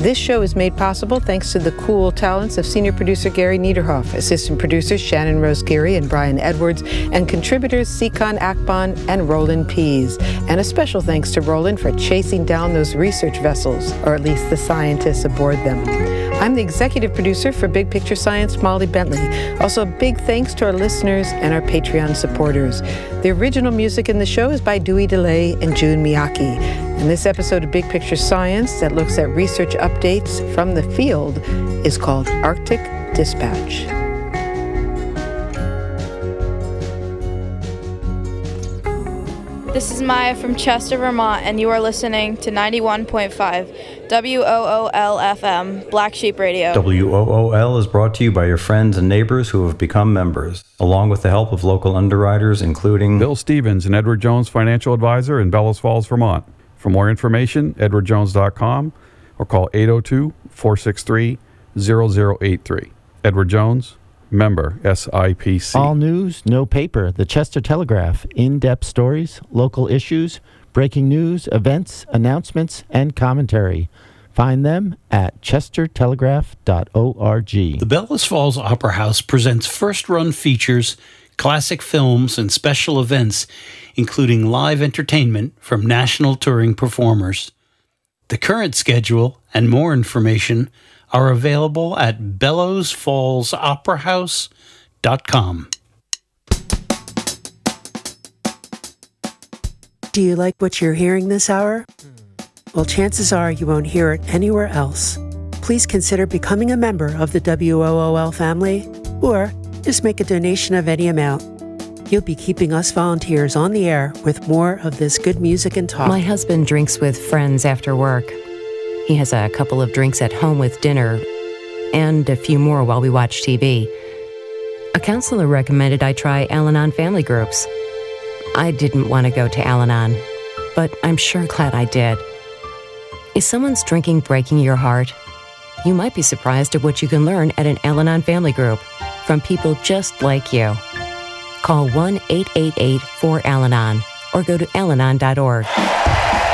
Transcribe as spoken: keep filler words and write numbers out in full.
This show is made possible thanks to the cool talents of senior producer Gary Niederhoff, assistant producers Shannon Rose Geary and Brian Edwards, and contributors Sikan Akban and Roland Pease. And a special thanks to Roland for chasing down those research vessels, or at least the scientists aboard them. I'm the executive producer for Big Picture Science, Molly Bentley. Also, a big thanks to our listeners and our Patreon supporters. The original music in the show is by Dewey DeLay and June Miyake. And this episode of Big Picture Science that looks at research updates from the field is called Arctic Dispatch. This is Maya from Chester, Vermont, and you are listening to ninety-one point five W O O L F M, Black Sheep Radio. W O O L is brought to you by your friends and neighbors who have become members, along with the help of local underwriters, including Bill Stevens, an Edward Jones financial advisor in Bellows Falls, Vermont. For more information, edward jones dot com or call eight oh two, four six three, zero zero eight three. Edward Jones, member S I P C. All news, no paper. The Chester Telegraph. In-depth stories, local issues, breaking news, events, announcements, and commentary. Find them at chester telegraph dot org. The Bellows Falls Opera House presents first-run features, classic films, and special events, including live entertainment from national touring performers. The current schedule and more information are available at bellows falls opera house dot com. Do you like what you're hearing this hour? Well, chances are you won't hear it anywhere else. Please consider becoming a member of the W O O L family, or just make a donation of any amount. You'll be keeping us volunteers on the air with more of this good music and talk. My husband drinks with friends after work. He has a couple of drinks at home with dinner, and a few more while we watch T V. A counselor recommended I try Al-Anon family groups. I didn't want to go to Al-Anon, but I'm sure glad I did. Is someone's drinking breaking your heart? You might be surprised at what you can learn at an Al-Anon family group from people just like you. Call one eight eight eight four Al Anon or go to al anon dot org.